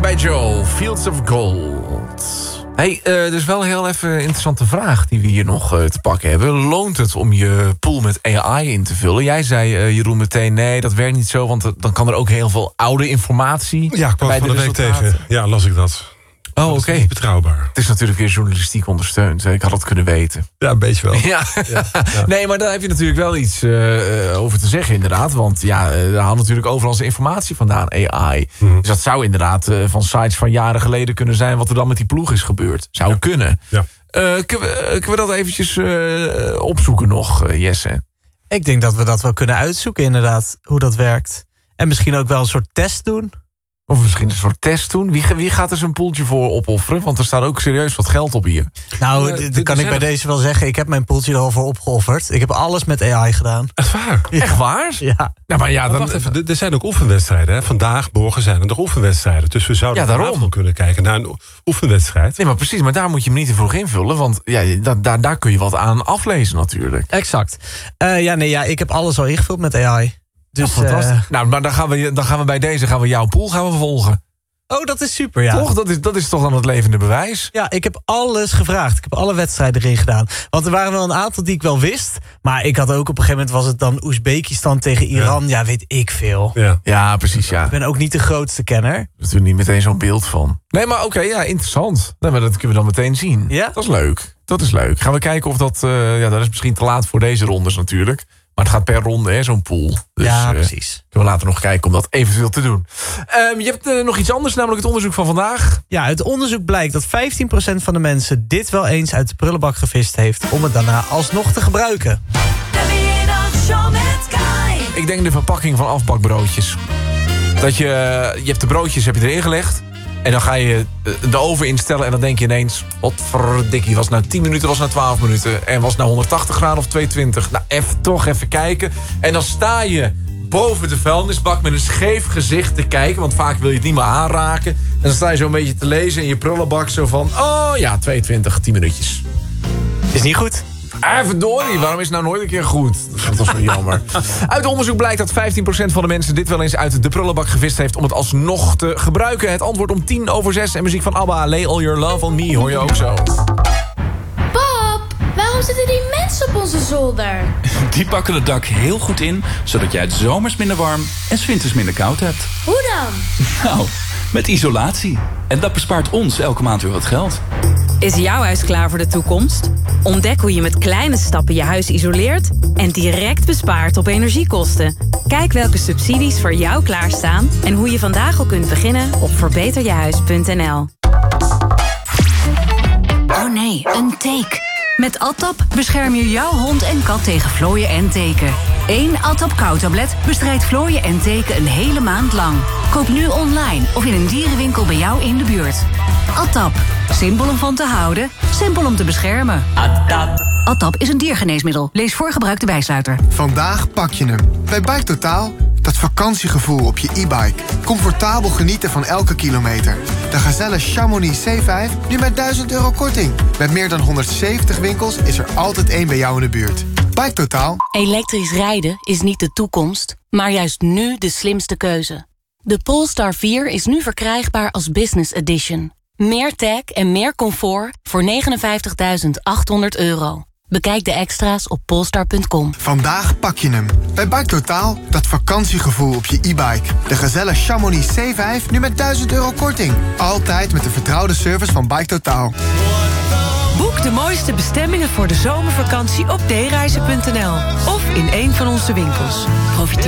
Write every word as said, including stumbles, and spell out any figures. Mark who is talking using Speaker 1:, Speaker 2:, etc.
Speaker 1: bij Joe, Fields of Gold. Hey, uh, er is wel een heel even interessante vraag die we hier nog uh, te pakken hebben. Loont het om je pool met A I in te vullen? Jij zei, uh, Jeroen, meteen nee, dat werkt niet zo... want uh, dan kan er ook heel veel oude informatie...
Speaker 2: Ja, ik kwam van de, de week tegen. Ja, las ik dat.
Speaker 1: Oh, oké. Okay.
Speaker 2: Betrouwbaar.
Speaker 1: Het is natuurlijk weer journalistiek ondersteund. Ik had het kunnen weten.
Speaker 2: Ja, een beetje wel.
Speaker 1: Ja. Ja, ja. Nee, maar daar heb je natuurlijk wel iets uh, over te zeggen, inderdaad. Want ja, uh, daar haalt natuurlijk overal zijn informatie vandaan, A I. Mm-hmm. Dus dat zou inderdaad uh, van sites van jaren geleden kunnen zijn... wat er dan met die ploeg is gebeurd. Zou ja. kunnen. Ja. Uh, kunnen, we, uh, kunnen we dat eventjes uh, opzoeken nog, uh, Jesse?
Speaker 3: Ik denk dat we dat wel kunnen uitzoeken, inderdaad. Hoe dat werkt. En misschien ook wel een soort test doen...
Speaker 1: Of misschien een soort test doen. Wie, wie gaat er zijn poeltje voor opofferen? Want er staat ook serieus wat geld op hier.
Speaker 3: Nou, uh, dat kan ik bij deze wel zeggen. Ik heb mijn poeltje er al voor opgeofferd. Ik heb alles met A I gedaan.
Speaker 2: Echt waar?
Speaker 3: Ja.
Speaker 1: Echt waar?
Speaker 3: Ja.
Speaker 1: Nou, maar ja, dan...
Speaker 2: Wacht even, er zijn ook oefenwedstrijden. Hè? Vandaag, morgen zijn er nog oefenwedstrijden. Dus we zouden
Speaker 1: ja, daarom
Speaker 2: nog kunnen kijken naar een oefenwedstrijd.
Speaker 1: Nee, maar precies. Maar daar moet je hem niet te vroeg invullen. Want ja, daar, daar, daar kun je wat aan aflezen natuurlijk.
Speaker 3: Exact. Uh, ja, nee, ja, ik heb alles al ingevuld met A I. Dus,
Speaker 1: ja, fantastisch. Uh,
Speaker 3: nou,
Speaker 1: maar dan gaan, we, dan gaan we bij deze gaan we jouw pool gaan we volgen.
Speaker 3: Oh, dat is super, ja.
Speaker 1: Toch? Dat is, dat is toch dan het levende bewijs?
Speaker 3: Ja, ik heb alles gevraagd. Ik heb alle wedstrijden erin gedaan. Want er waren wel een aantal die ik wel wist. Maar ik had ook op een gegeven moment was het dan Oezbekistan tegen Iran. Ja, ja weet ik veel.
Speaker 1: Ja, ja precies, ja.
Speaker 3: Ik ben ook niet de grootste kenner.
Speaker 1: Er is natuurlijk niet meteen zo'n beeld van. Nee, maar oké, okay, ja, interessant. Nee, maar dat kunnen we dan meteen zien.
Speaker 3: Ja?
Speaker 1: Dat is leuk. Dat is leuk. Gaan we kijken of dat... Uh, ja, dat is misschien te laat voor deze rondes natuurlijk. Maar het gaat per ronde, hè, zo'n pool. Dus,
Speaker 3: ja, precies.
Speaker 1: Uh, kunnen we later nog kijken om dat eventueel te doen. Um, je hebt uh, nog iets anders, namelijk het onderzoek van vandaag.
Speaker 3: Ja, het onderzoek blijkt dat vijftien procent van de mensen... dit wel eens uit de prullenbak gevist heeft... om het daarna alsnog te gebruiken.
Speaker 4: De Middagshow met Kai.
Speaker 1: Ik denk de verpakking van afbakbroodjes. Dat je, je hebt de broodjes heb je erin gelegd... en dan ga je de oven instellen en dan denk je ineens... wat verdikkie, was het nou tien minuten, was het nou twaalf minuten... en was het nou honderdtachtig graden of tweehonderdtwintig? Nou, even, toch even kijken. En dan sta je boven de vuilnisbak met een scheef gezicht te kijken... want vaak wil je het niet meer aanraken. En dan sta je zo een beetje te lezen in je prullenbak... zo van, oh ja, tweeëntwintig, tien minuutjes.
Speaker 3: Is niet goed.
Speaker 1: Ah, verdorie, waarom is het nou nooit een keer goed? Dat was wel jammer. Uit onderzoek blijkt dat vijftien procent van de mensen... dit wel eens uit de prullenbak gevist heeft... om het alsnog te gebruiken. Het antwoord om tien over zes. En muziek van ABBA, Lay All Your Love On Me, hoor je ook zo.
Speaker 5: Pap, waarom zitten die mensen op onze zolder?
Speaker 6: Die pakken het dak heel goed in... zodat jij het zomers minder warm en 's winters minder koud hebt.
Speaker 5: Hoe dan?
Speaker 6: Nou, met isolatie. En dat bespaart ons elke maand weer wat geld.
Speaker 7: Is jouw huis klaar voor de toekomst? Ontdek hoe je met kleine stappen je huis isoleert... en direct bespaart op energiekosten. Kijk welke subsidies voor jou klaarstaan... en hoe je vandaag al kunt beginnen op verbeter je huis punt n l.
Speaker 8: Oh nee, een teek. Met Adtap bescherm je jouw hond en kat tegen vlooien en teken. Eén Adtap kauwtablet bestrijdt vlooien en teken een hele maand lang. Koop nu online of in een dierenwinkel bij jou in de buurt. Adtap. Simpel om van te houden, simpel om te beschermen. Adtap. Adtap is een diergeneesmiddel. Lees voor gebruik de bijsluiter.
Speaker 9: Vandaag pak je hem. Bij Bike Totaal. Dat vakantiegevoel op je e-bike. Comfortabel genieten van elke kilometer. De Gazelle Chamonix C vijf nu met duizend euro korting. Met meer dan honderdzeventig winkels is er altijd één bij jou in de buurt. Bike Totaal.
Speaker 8: Elektrisch rijden is niet de toekomst, maar juist nu de slimste keuze. De Polestar vier is nu verkrijgbaar als Business Edition. Meer tech en meer comfort voor negenenvijftigduizend achthonderd euro. Bekijk de extra's op polestar punt com.
Speaker 9: Vandaag pak je hem. Bij Bike Totaal, dat vakantiegevoel op je e-bike. De Gazelle Chamonix C vijf nu met duizend euro korting. Altijd met de vertrouwde service van Bike Totaal.
Speaker 10: Boek de mooiste bestemmingen voor de zomervakantie op d reizen punt n l of in een van onze winkels. Profiteer